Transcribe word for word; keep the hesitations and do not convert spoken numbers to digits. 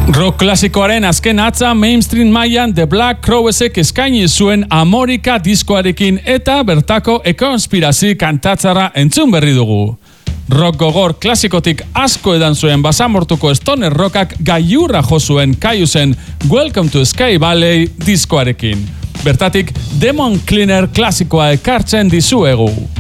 Rock klasikoaren azken atza mainstream mailan The Black Crowesek eskaini zuen Amorika diskoarekin eta bertako ekonspirazi kantatzara entzun berri dugu. Rock gogor klasikotik asko edan zuen basamortuko stoner rockak gailurra jo zuen Kaiusen Welcome to Sky Valley diskoarekin. Bertatik Demon Cleaner klasikoa ekartzen dizuegu.